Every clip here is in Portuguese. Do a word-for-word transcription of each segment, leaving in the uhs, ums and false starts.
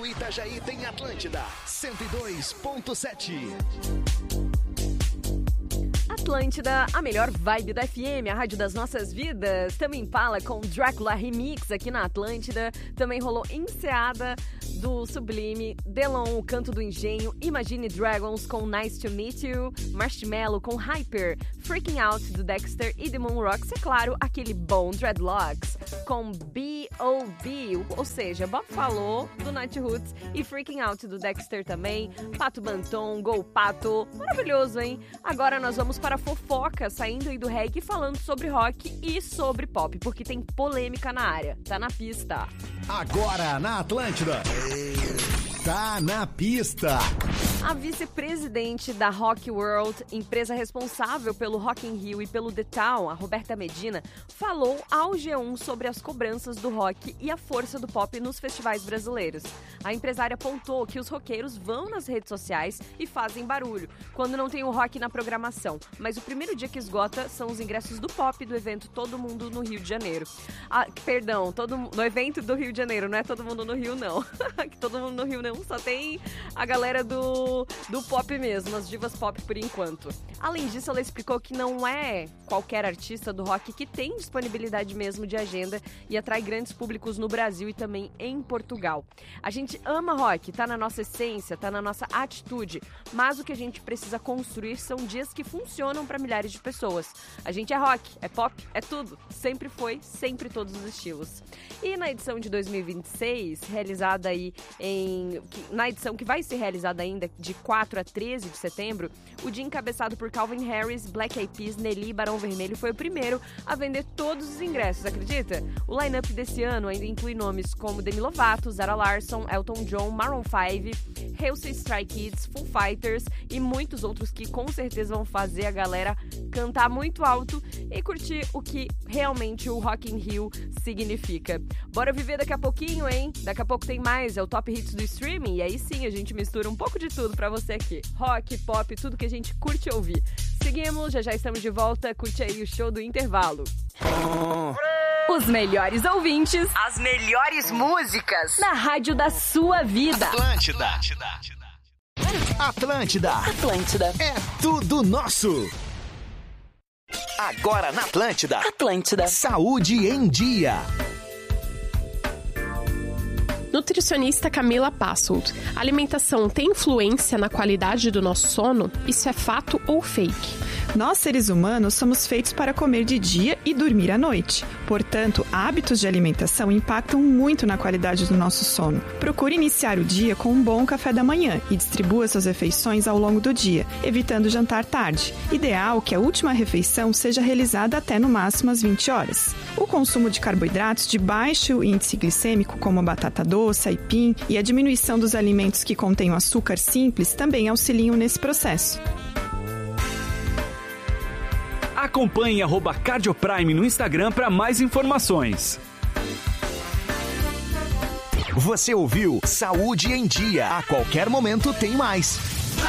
No Itajaí tem Atlântida, cento e dois ponto sete. Atlântida, a melhor vibe da F M, a rádio das nossas vidas. Também Impala com Drácula Remix aqui na Atlântida. Também rolou Enseada do Sublime, Delon, o Canto do Engenho, Imagine Dragons com Nice to Meet You, Marshmello com Hyper, Freaking Out do Dexter e The Moon Rocks, é claro, aquele bom Dreadlocks com B O B, ou seja, Bob falou do Night Roots e Freaking Out do Dexter também, Pato Banton, Go Pato, maravilhoso, hein? Agora nós vamos para a fofoca, saindo aí do reggae, falando sobre rock e sobre pop, porque tem polêmica na área, tá na pista. Agora na Atlântida, tá na pista. A vice-presidente da Rock World, empresa responsável pelo Rock in Rio e pelo The Town, a Roberta Medina, falou ao G um sobre as cobranças do rock e a força do pop nos festivais brasileiros. A empresária apontou que os roqueiros vão nas redes sociais e fazem barulho quando não tem o rock na programação, mas o primeiro dia que esgota são os ingressos do pop do evento Todo Mundo no Rio de Janeiro. Ah, perdão, todo, no evento do Rio de Janeiro, não é Todo Mundo no Rio, não. Todo Mundo no Rio não, só tem a galera do do pop mesmo, as divas pop por enquanto. Além disso, ela explicou que não é qualquer artista do rock que tem disponibilidade mesmo de agenda e atrai grandes públicos no Brasil e também em Portugal. A gente ama rock, tá na nossa essência, tá na nossa atitude, mas o que a gente precisa construir são dias que funcionam para milhares de pessoas. A gente é rock, é pop, é tudo. Sempre foi, sempre todos os estilos. E na edição de dois mil e vinte e seis, realizada aí em... na edição que vai ser realizada ainda de quatro a treze de setembro, o dia encabeçado por Calvin Harris, Black Eyed Peas, Nelly e Barão Vermelho foi o primeiro a vender todos os ingressos, acredita? O line-up desse ano ainda inclui nomes como Demi Lovato, Zara Larsson, Elton John, Maroon cinco, Halsey Stray Kids, Foo Fighters e muitos outros que com certeza vão fazer a galera cantar muito alto e curtir o que realmente o Rock in Rio significa. Bora viver daqui a pouquinho, hein? Daqui a pouco tem mais, é o Top Hits do Streaming e aí sim a gente mistura um pouco de tudo pra você aqui. Rock, pop, tudo que a gente curte ouvir. Seguimos, já já estamos de volta. Curte aí o show do intervalo. Os melhores ouvintes, as melhores músicas na rádio da sua vida. Atlântida. Atlântida. Atlântida. É tudo nosso. Agora na Atlântida. Atlântida. Saúde em dia. Nutricionista Camila Passold. A alimentação tem influência na qualidade do nosso sono? Isso é fato ou fake? Nós, seres humanos, somos feitos para comer de dia e dormir à noite. Portanto, hábitos de alimentação impactam muito na qualidade do nosso sono. Procure iniciar o dia com um bom café da manhã e distribua suas refeições ao longo do dia, evitando jantar tarde. Ideal que a última refeição seja realizada até no máximo às vinte horas. O consumo de carboidratos de baixo índice glicêmico, como a batata doce, aipim, e a diminuição dos alimentos que contêm açúcar simples também auxiliam nesse processo. Acompanhe arroba Cardioprime no Instagram para mais informações. Você ouviu Saúde em Dia. A qualquer momento tem mais.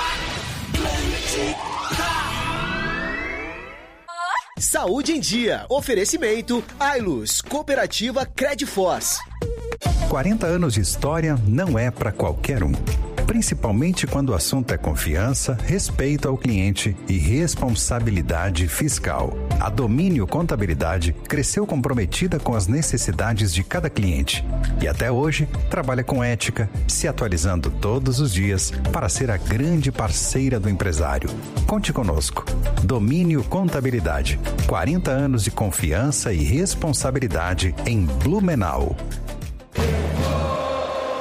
Saúde em Dia. Oferecimento Ailus, Cooperativa Credfoz. quarenta anos de história não é para qualquer um. Principalmente quando o assunto é confiança, respeito ao cliente e responsabilidade fiscal. A Domínio Contabilidade cresceu comprometida com as necessidades de cada cliente e até hoje trabalha com ética, se atualizando todos os dias para ser a grande parceira do empresário. Conte conosco. Domínio Contabilidade. quarenta anos de confiança e responsabilidade em Blumenau.